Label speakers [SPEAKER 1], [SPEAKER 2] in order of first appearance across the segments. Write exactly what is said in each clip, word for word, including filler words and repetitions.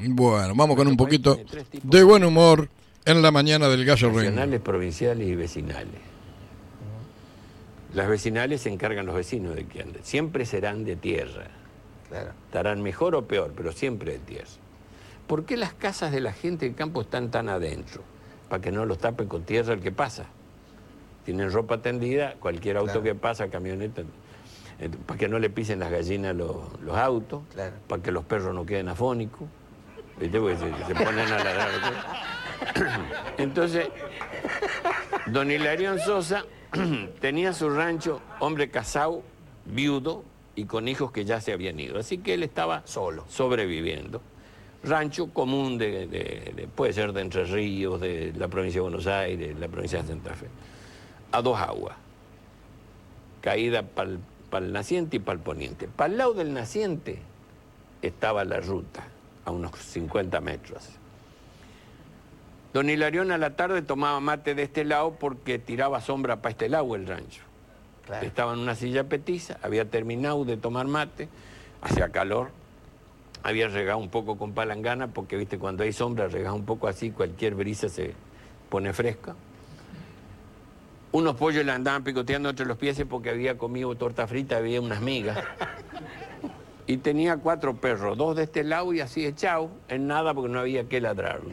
[SPEAKER 1] Bueno, vamos con un poquito de buen humor en la mañana del Gallo Rengo.
[SPEAKER 2] Nacionales, provinciales y vecinales. Las vecinales se encargan los vecinos de que anden. Siempre serán de tierra.
[SPEAKER 3] Claro.
[SPEAKER 2] Estarán mejor o peor, pero siempre de tierra. ¿Por qué las casas de la gente del campo están tan adentro? Para que no los tapen con tierra el que pasa. Tienen ropa tendida, cualquier auto claro. que pasa, camioneta, eh, para que no le pisen las gallinas los, los autos,
[SPEAKER 3] claro.
[SPEAKER 2] para que los perros no queden afónicos, ¿viste? Porque se, se ponen a ladrar. Entonces, don Hilarión Sosa tenía su rancho, hombre casado, viudo y con hijos que ya se habían ido. Así que él estaba solo, sobreviviendo. Rancho común, de, de, de, puede ser de Entre Ríos, de la provincia de Buenos Aires, de la provincia de Santa Fe. A dos aguas, caída para el naciente y para el poniente. Para el lado del naciente estaba la ruta, a unos cincuenta metros. Don Hilarión a la tarde tomaba mate de este lado porque tiraba sombra para este lado el rancho. Claro. Estaba en una silla petiza, había terminado de tomar mate, hacía calor, había regado un poco con palangana porque, viste, cuando hay sombra regás un poco así, cualquier brisa se pone fresca. Unos pollos le andaban picoteando entre los pies porque había comido torta frita, había unas migas. Y tenía cuatro perros, dos de este lado y así echados, en nada porque no había que ladrarle.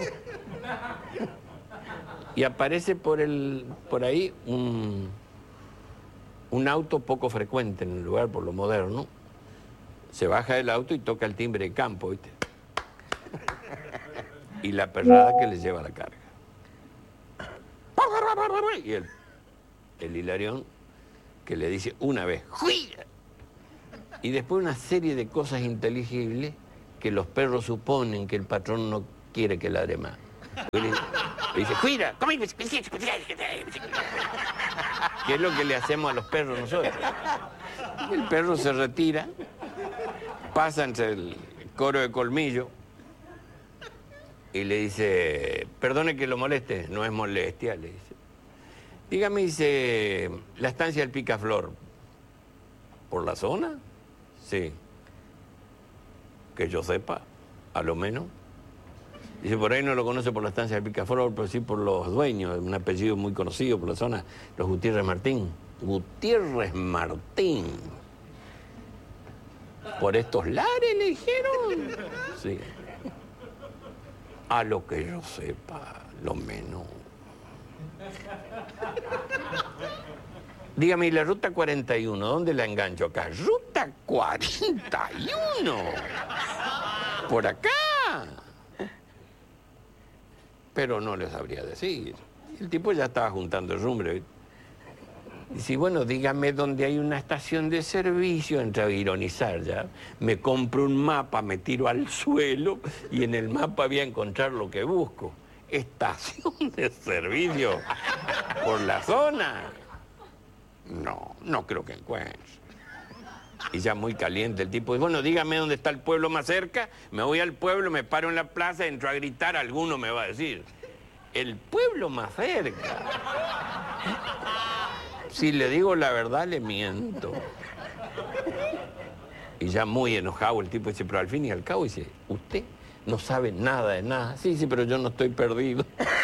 [SPEAKER 2] Y aparece por, el, por ahí un, un auto poco frecuente en el lugar, por lo moderno. Se baja del auto y toca el timbre de campo, ¿viste? Y la perrada que le lleva la carga. Y el, el Hilarión que le dice una vez, ¡juida! Y después una serie de cosas inteligibles que los perros suponen que el patrón no quiere que ladre más. Le, le dice, ¡juida! ¿Qué es lo que le hacemos a los perros nosotros? El perro se retira, pasa entre el coro de colmillo y le dice, perdone que lo moleste, no es molestia, le dice. Dígame, dice, la estancia del Picaflor, ¿por la zona? Sí. Que yo sepa, a lo menos. Dice, por ahí no lo conoce por la estancia del Picaflor, pero sí por los dueños, un apellido muy conocido por la zona, los Gutiérrez Martín. Gutiérrez Martín. ¿Por estos lares le dijeron? Sí. A lo que yo sepa, lo menos. Dígame, ¿y la ruta cuarenta y uno, dónde la engancho acá? ¡Ruta cuarenta y uno! ¡Por acá! Pero no les sabría decir. El tipo ya estaba juntando el rumbre. Dice, bueno, dígame dónde hay una estación de servicio, entre a ironizar ya. Me compro un mapa, me tiro al suelo y en el mapa voy a encontrar lo que busco. ¿Estación de servicio por la zona? No, no creo que encuentre. Y ya muy caliente el tipo dice, bueno, dígame dónde está el pueblo más cerca, me voy al pueblo, me paro en la plaza, entro a gritar, alguno me va a decir. El pueblo más cerca. Si le digo la verdad, le miento. Y ya muy enojado el tipo dice, pero al fin y al cabo dice, usted no sabe nada de nada. Sí, sí, pero yo no estoy perdido.